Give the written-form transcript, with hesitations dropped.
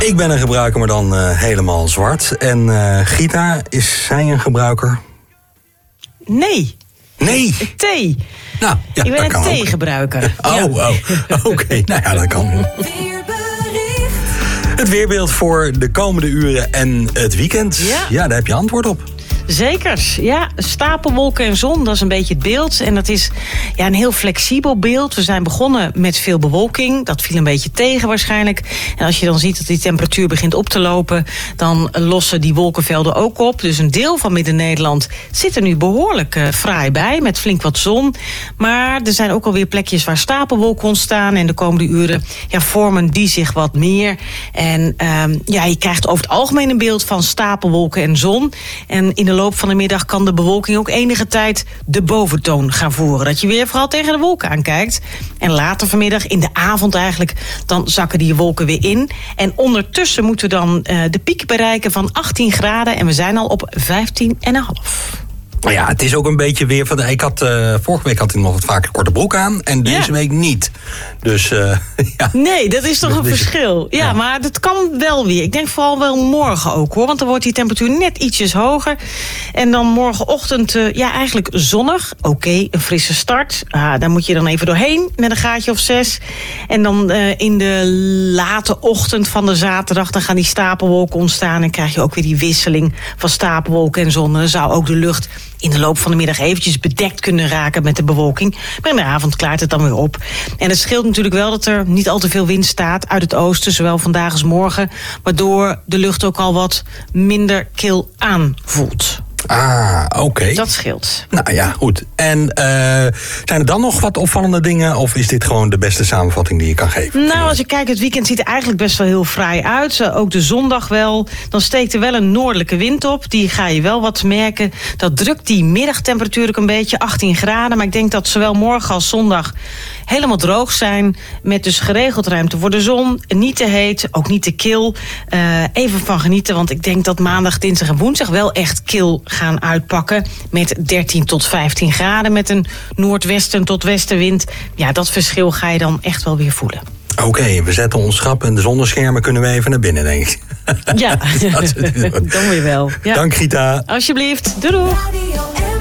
Ik ben een gebruiker, maar dan helemaal zwart. En Gita, is zij een gebruiker? Nee. Nee? Thee. Nou, ja, ik ben een kan theegebruiker. Oké. Nou ja, dat kan. Het weerbeeld voor de komende uren en het weekend. Ja, daar heb je antwoord op. Zeker, ja. Stapelwolken en zon, dat is een beetje het beeld. En dat is een heel flexibel beeld. We zijn begonnen met veel bewolking. Dat viel een beetje tegen waarschijnlijk. En als je dan ziet dat die temperatuur begint op te lopen, dan lossen die wolkenvelden ook op. Dus een deel van Midden-Nederland zit er nu behoorlijk fraai bij, met flink wat zon. Maar er zijn ook alweer plekjes waar stapelwolken ontstaan. En de komende uren vormen die zich wat meer. En je krijgt over het algemeen een beeld van stapelwolken en zon. En in de loop van de middag kan de bewolking ook enige tijd de boventoon gaan voeren. Dat je weer vooral tegen de wolken aankijkt. En later vanmiddag, in de avond eigenlijk, dan zakken die wolken weer in. En ondertussen moeten we dan de piek bereiken van 18 graden. En we zijn al op 15,5. Nou ja, het is ook een beetje weer van. Vorige week had ik nog wat vaker korte broek aan. En deze week niet. Dus Nee, dat is toch een verschil. Ja, maar dat kan wel weer. Ik denk vooral wel morgen ook, hoor. Want dan wordt die temperatuur net ietsjes hoger. En dan morgenochtend eigenlijk zonnig. Oké, een frisse start. Daar moet je dan even doorheen met een graadje of 6. En dan in de late ochtend van de zaterdag, dan gaan die stapelwolken ontstaan. En krijg je ook weer die wisseling van stapelwolken en zon. Dan zou ook de lucht in de loop van de middag eventjes bedekt kunnen raken met de bewolking. Maar in de avond klaart het dan weer op. En het scheelt natuurlijk wel dat er niet al te veel wind staat uit het oosten, zowel vandaag als morgen, waardoor de lucht ook al wat minder kil aanvoelt. Oké. Dat scheelt. Nou ja, goed. En zijn er dan nog wat opvallende dingen? Of is dit gewoon de beste samenvatting die je kan geven? Nou, als je kijkt, het weekend ziet er eigenlijk best wel heel fraai uit. Ook de zondag wel. Dan steekt er wel een noordelijke wind op. Die ga je wel wat merken. Dat drukt die middagtemperatuur ook een beetje, 18 graden. Maar ik denk dat zowel morgen als zondag helemaal droog zijn. Met dus geregeld ruimte voor de zon. Niet te heet, ook niet te kil. Even van genieten, want ik denk dat maandag, dinsdag en woensdag wel echt kil gaan uitpakken. Met 13 tot 15 graden. Met een noordwesten tot westenwind. Ja, dat verschil ga je dan echt wel weer voelen. Oké, we zetten ons schap en de zonneschermen kunnen we even naar binnen, denk ik. Ja, dan weer wel. Ja. Dank, Gita. Alsjeblieft. Doei doei.